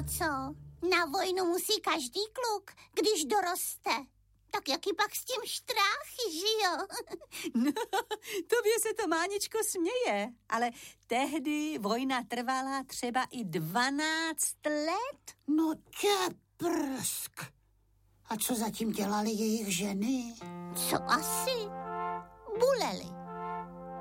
co? Na vojnu musí každý kluk, když doroste. Tak jaký pak s tím štráchy, že jo? No, tobě se to Máničko směje, ale tehdy vojna trvala třeba i 12 let. No tě prsk. A co zatím dělali jejich ženy? Co asi? Buleli.